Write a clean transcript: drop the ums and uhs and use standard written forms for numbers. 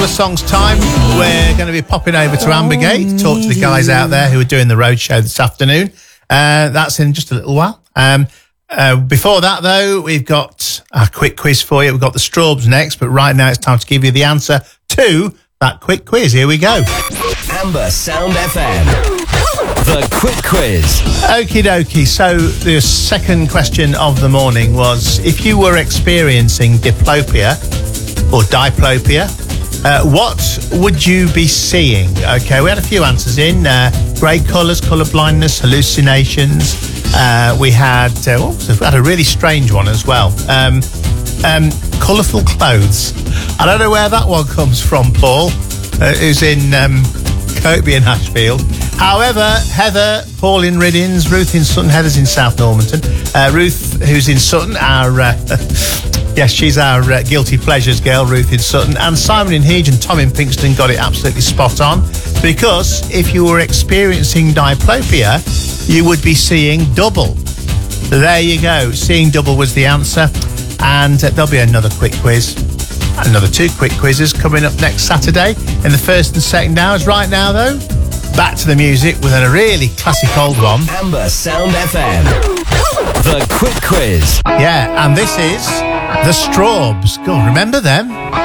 of songs' time, we're going to be popping over to Ambergate to talk to the guys out there who are doing the road show this afternoon. That's in just a little while. Before that, though, we've got a quick quiz for you. We've got the Straubs next, but right now it's time to give you the answer to that quick quiz. Here we go. Amber Sound FM. The quick quiz. Okie dokie. So the second question of the morning was, if you were experiencing diplopia or diplopia, what would you be seeing? Okay, we had a few answers in. Grey colours, colour blindness, hallucinations. We had a really strange one as well. Colourful clothes. I don't know where that one comes from, Paul, who's in Coatby and Ashfield. However, Heather, Paul in Riddins, Ruth in Sutton, Heather's in South Normanton. Ruth, who's in Sutton, yes, she's our guilty pleasures girl, Ruth in Sutton. And Simon in Hedge and Tom in Pinkston got it absolutely spot on. Because if you were experiencing diplopia, you would be seeing double. So there you go. Seeing double was the answer. And there'll be another quick quiz. Another 2 quick quizzes coming up next Saturday in the first and second hours. Right now, though, back to the music with a really classic old one. Amber Sound FM. The quick quiz. Yeah, and this is the Straubs. God, remember them?